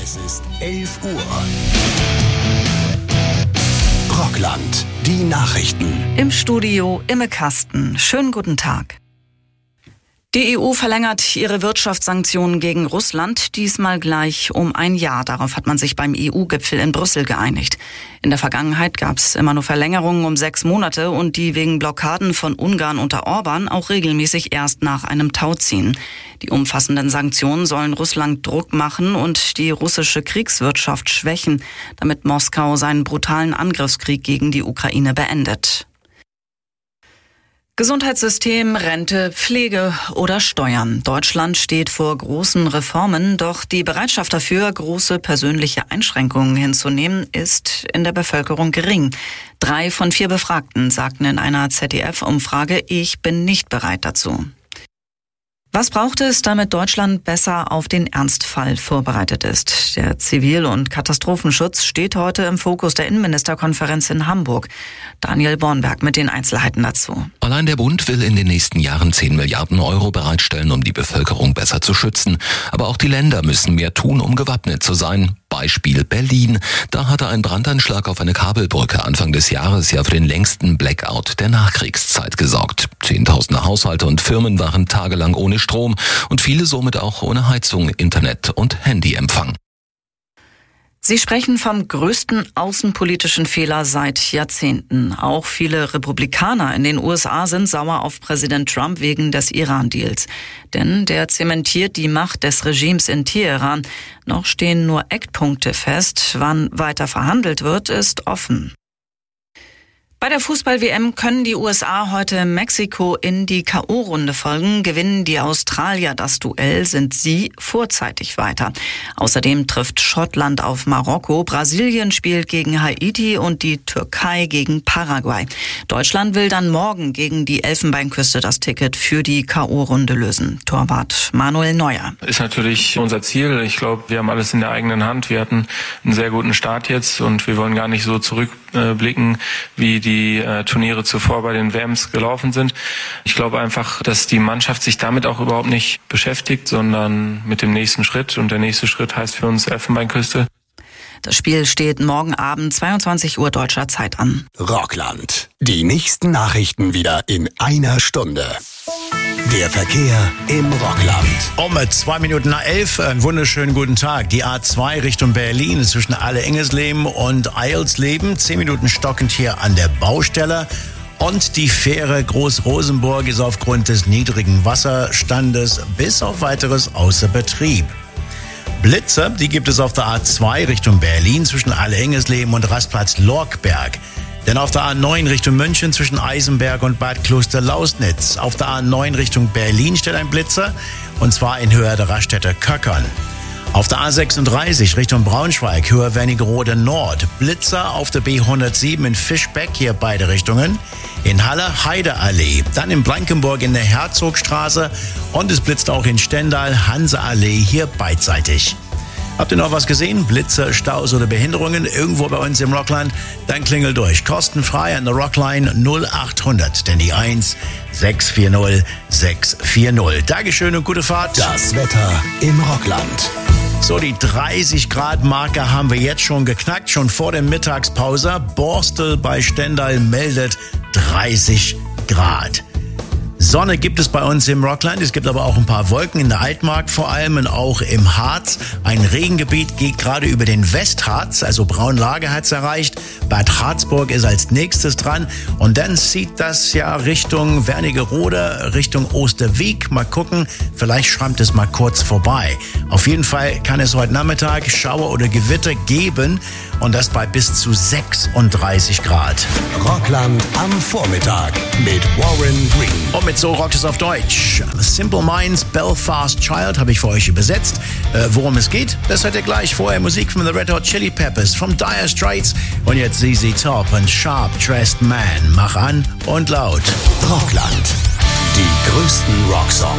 Es ist 11 Uhr. Rockland, die Nachrichten. Im Studio Imme Kasten. Schönen guten Tag. Die EU verlängert ihre Wirtschaftssanktionen gegen Russland, diesmal gleich um ein Jahr. Darauf hat man sich beim EU-Gipfel in Brüssel geeinigt. In der Vergangenheit gab es immer nur Verlängerungen um 6 Monate und die wegen Blockaden von Ungarn unter Orban auch regelmäßig erst nach einem Tauziehen. Die umfassenden Sanktionen sollen Russland Druck machen und die russische Kriegswirtschaft schwächen, damit Moskau seinen brutalen Angriffskrieg gegen die Ukraine beendet. Gesundheitssystem, Rente, Pflege oder Steuern. Deutschland steht vor großen Reformen, doch die Bereitschaft dafür, große persönliche Einschränkungen hinzunehmen, ist in der Bevölkerung gering. 3 von 4 Befragten sagten in einer ZDF-Umfrage, ich bin nicht bereit dazu. Was braucht es, damit Deutschland besser auf den Ernstfall vorbereitet ist? Der Zivil- und Katastrophenschutz steht heute im Fokus der Innenministerkonferenz in Hamburg. Daniel Bornberg mit den Einzelheiten dazu. Allein der Bund will in den nächsten Jahren 10 Milliarden Euro bereitstellen, um die Bevölkerung besser zu schützen. Aber auch die Länder müssen mehr tun, um gewappnet zu sein. Beispiel Berlin. Da hatte ein Brandanschlag auf eine Kabelbrücke Anfang des Jahres ja für den längsten Blackout der Nachkriegszeit gesorgt. Zehntausende Haushalte und Firmen waren tagelang ohne Strom und viele somit auch ohne Heizung, Internet und Handyempfang. Sie sprechen vom größten außenpolitischen Fehler seit Jahrzehnten. Auch viele Republikaner in den USA sind sauer auf Präsident Trump wegen des Iran-Deals. Denn der zementiert die Macht des Regimes in Teheran. Noch stehen nur Eckpunkte fest. Wann weiter verhandelt wird, ist offen. Bei der Fußball-WM können die USA heute Mexiko in die K.O.-Runde folgen. Gewinnen die Australier das Duell, sind sie vorzeitig weiter. Außerdem trifft Schottland auf Marokko, Brasilien spielt gegen Haiti und die Türkei gegen Paraguay. Deutschland will dann morgen gegen die Elfenbeinküste das Ticket für die K.O.-Runde lösen. Torwart Manuel Neuer. Ist natürlich unser Ziel. Ich glaube, wir haben alles in der eigenen Hand. Wir hatten einen sehr guten Start jetzt und wir wollen gar nicht so zurückblicken, wie die Turniere zuvor bei den WMs gelaufen sind. Ich glaube einfach, dass die Mannschaft sich damit auch überhaupt nicht beschäftigt, sondern mit dem nächsten Schritt. Und der nächste Schritt heißt für uns Elfenbeinküste. Das Spiel steht morgen Abend 22 Uhr deutscher Zeit an. Rockland. Die nächsten Nachrichten wieder in einer Stunde. Der Verkehr im Rockland. Um 2 Minuten nach 11, einen wunderschönen guten Tag. Die A2 Richtung Berlin zwischen Alle-Engesleben und Eilsleben. 10 Minuten stockend hier an der Baustelle. Und die Fähre Groß-Rosenburg ist aufgrund des niedrigen Wasserstandes bis auf weiteres außer Betrieb. Blitzer, die gibt es auf der A2 Richtung Berlin zwischen Alle-Engesleben und Rastplatz Lorkberg. Denn auf der A9 Richtung München zwischen Eisenberg und Bad Kloster-Lausnitz. Auf der A9 Richtung Berlin steht ein Blitzer, und zwar in Höhe der Raststätte Köckern. Auf der A36 Richtung Braunschweig, Höhe Wernigerode Nord. Blitzer auf der B107 in Fischbeck, hier beide Richtungen. In Halle Heideallee. Dann in Blankenburg in der Herzogstraße. Und es blitzt auch in Stendal Hanseallee, hier beidseitig. Habt ihr noch was gesehen? Blitzer, Staus oder Behinderungen irgendwo bei uns im Rockland? Dann klingel durch. Kostenfrei an der Rockline 0800. Denn die 1 640 640. Dankeschön und gute Fahrt. Das Wetter im Rockland. So, die 30 Grad Marke haben wir jetzt schon geknackt, schon vor der Mittagspause. Borstel bei Stendal meldet 30 Grad. Sonne gibt es bei uns im Rockland, es gibt aber auch ein paar Wolken in der Altmark vor allem und auch im Harz. Ein Regengebiet geht gerade über den Westharz, also Braunlage hat's erreicht. Bad Harzburg ist als nächstes dran und dann zieht das ja Richtung Wernigerode, Richtung Osterwieck. Mal gucken, vielleicht schrammt es mal kurz vorbei. Auf jeden Fall kann es heute Nachmittag Schauer oder Gewitter geben und das bei bis zu 36 Grad. Rockland am Vormittag mit Warren Green. Und mit So rockt es auf Deutsch. Simple Minds, Belfast Child habe ich für euch übersetzt. Worum es geht, das hört ihr gleich. Vorher Musik von The Red Hot Chili Peppers, from Dire Straits und jetzt ZZ Top und Sharp Dressed Man. Mach an und laut. Rockland. Die größten Rocksongs.